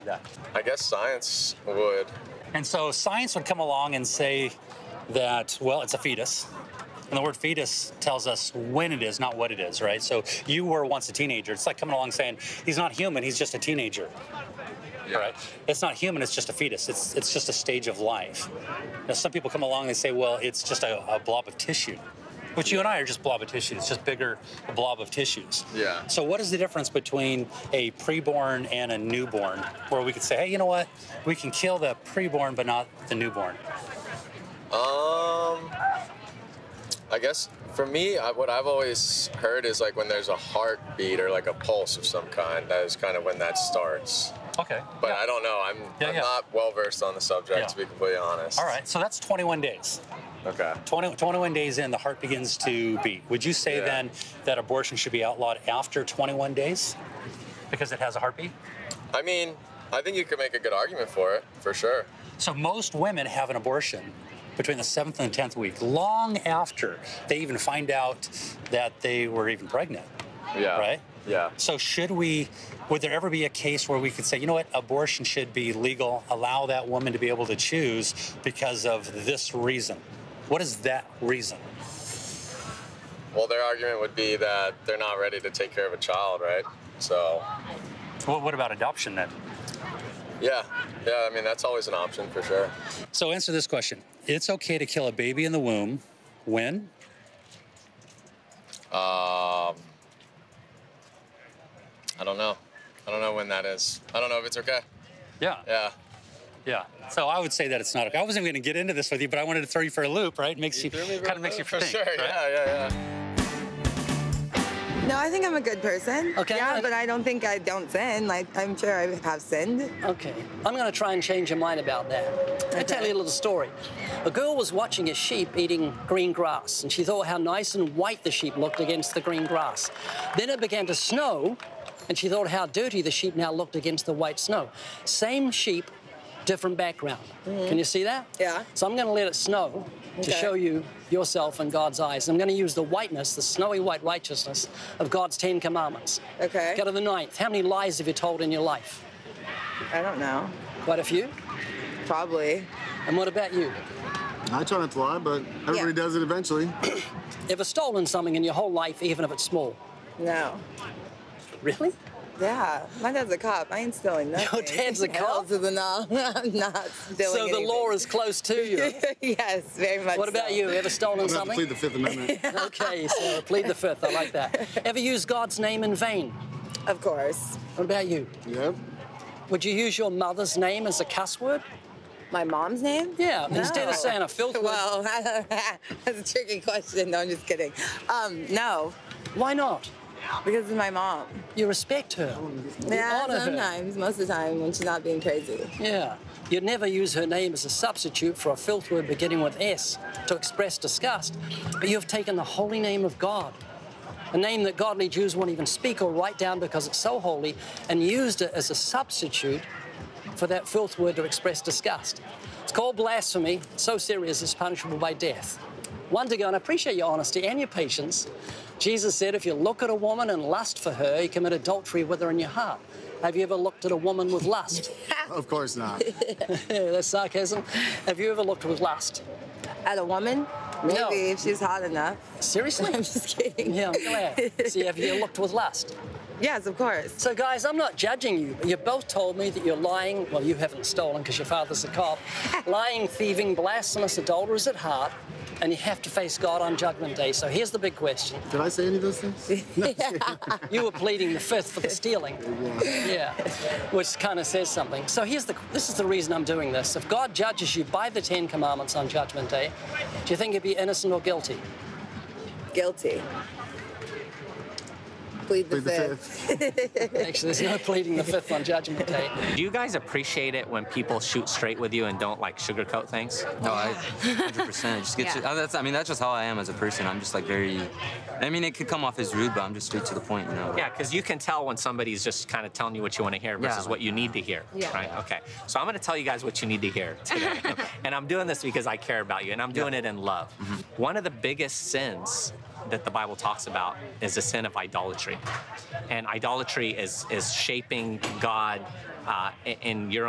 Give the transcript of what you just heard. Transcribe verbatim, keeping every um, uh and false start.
that? I guess science would. And so science would come along and say that, well, it's a fetus. And the word fetus tells us when it is, not what it is, right? So you were once a teenager. It's like coming along saying, he's not human, he's just a teenager. Yeah. Right? It's not human, it's just a fetus. It's it's just a stage of life. Now, some people come along and say, well, it's just a, a blob of tissue. But you and I are just blob of tissue. It's just bigger, a blob of tissues. Yeah. So what is the difference between a preborn and a newborn, where we could say, hey, you know what? We can kill the preborn, but not the newborn? Um, I guess for me, I, what I've always heard is like when there's a heartbeat or like a pulse of some kind, that is kind of when that starts. Okay. But yeah. I don't know. I'm, Yeah, I'm yeah. not well versed on the subject, Yeah. to be completely honest. All right, so that's twenty-one days. Okay. twenty, twenty-one days in, the heart begins to beat. Would you say Yeah. then that abortion should be outlawed after twenty-one days because it has a heartbeat? I mean, I think you could make a good argument for it, for sure. So most women have an abortion between the seventh and the tenth week, long after they even find out that they were even pregnant. Yeah. Right? Yeah. So should we, would there ever be a case where we could say, you know what, abortion should be legal, allow that woman to be able to choose because of this reason? What is that reason? Well, their argument would be that they're not ready to take care of a child, right? So, Well, what about adoption then? yeah. Yeah, I mean, that's always an option for sure. So answer this question. It's okay to kill a baby in the womb when? Um, I don't know. I don't know when that is. I don't know if it's okay. Yeah. Yeah. Yeah. So I would say that it's not okay. I wasn't going to get into this with you, but I wanted to throw you for a loop, right? Makes you, threw me for kind a of makes you loop, for think. sure. right? Yeah, yeah, yeah. No, I think I'm a good person. Okay. Yeah, but I don't think I don't sin. Like, I'm sure I have sinned. Okay, I'm going to try and change your mind about that. I'll tell you a little story. A girl was watching a sheep eating green grass, and she thought how nice and white the sheep looked against the green grass. Then it began to snow, and she thought how dirty the sheep now looked against the white snow. Same sheep, different background. Mm-hmm. Can you see that? Yeah. So I'm going to let it snow to Okay. show you yourself in God's eyes. I'm going to use the whiteness, the snowy white righteousness of God's Ten Commandments. Okay. Go to the ninth. How many lies have you told in your life? I don't know. Quite a few. Probably. And what about you? I try not to lie, but everybody Yeah. does it eventually. Ever stolen something in your whole life, even if it's small? No. Really? Yeah. My dad's a cop. I ain't stealing nothing. Your dad's a Hell cop? to the no. I'm not stealing So the anything. law is close to you. Yes, very much What about so. you? Ever stolen I'm gonna have to something? plead the Fifth Amendment. Okay, so plead the fifth. I like that. Ever use God's name in vain? Of course. What about you? Yep. Would you use your mother's name as a cuss word? My mom's name? Yeah, instead No. of saying a filth word. Well, that's a tricky question. No, I'm just kidding. Um, no, Why not? because it's my mom. You respect her. You Yeah, honor her. sometimes, most of the time when she's not being crazy. Yeah. You'd never use her name as a substitute for a filth word beginning with S to express disgust. But you've taken the holy name of God, a name that godly Jews won't even speak or write down because it's so holy, and used it as a substitute for that filth word to express disgust. It's called blasphemy. It's so serious it's punishable by death. One to go, and I appreciate your honesty and your patience. Jesus said, if you look at a woman and lust for her, you commit adultery with her in your heart. Have you ever looked at a woman with lust? Of course not. Yeah, that's sarcasm. Have you ever looked with lust? At a woman? Maybe, No. if she's hot enough. Seriously? I'm just kidding. Yeah, I'm glad. See, have you looked with lust? Yes, of course. So, guys, I'm not judging you, but you both told me that you're lying. Well, you haven't stolen because your father's a cop. Lying, thieving, blasphemous, adulterers at heart, and you have to face God on Judgment Day. So here's the big question. Did I say any of those things? You were pleading the fifth for the stealing. Yeah, which kind of says something. So here's the, this is the reason I'm doing this. If God judges you by the Ten Commandments on Judgment Day, do you think you'd be innocent or guilty? Guilty. Plead the Plead the fifth. Actually, there's no pleading the fifth on Judgment Day. Do you guys appreciate it when people shoot straight with you and don't like sugarcoat things? No, I one hundred percent. It just gets Yeah. you, that's, I mean, that's just how I am as a person. I'm just like very, I mean, it could come off as rude, but I'm just straight to the point, you know? Yeah, because you can tell when somebody's just kind of telling you what you want to hear versus Yeah. what you need to hear. Yeah. Right? Okay. So I'm going to tell you guys what you need to hear today. And I'm doing this because I care about you, and I'm doing it in love. Mm-hmm. One of the biggest sins that the Bible talks about is the sin of idolatry. And idolatry is, is shaping God uh, in in your